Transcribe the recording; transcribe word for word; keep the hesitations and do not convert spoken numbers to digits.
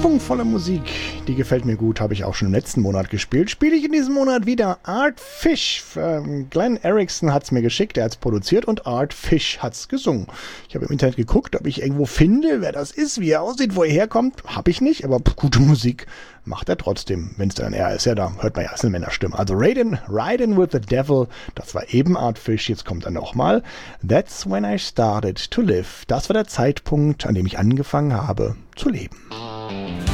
Schwungvolle Musik, die gefällt mir gut, habe ich auch schon im letzten Monat gespielt. Spiele ich in diesem Monat wieder Art Fish. Ähm, Glenn Erickson hat es mir geschickt, er hat es produziert und Art Fish hat es gesungen. Ich habe im Internet geguckt, ob ich irgendwo finde, wer das ist, wie er aussieht, wo er herkommt. Habe ich nicht, aber gute Musik macht er trotzdem. Wenn es dann er ist, ja, da hört man ja, es ist eine Männerstimme. Also Riding, Riding with the Devil, das war eben Art Fish, jetzt kommt er nochmal. That's when I started to live. Das war der Zeitpunkt, an dem ich angefangen habe zu leben.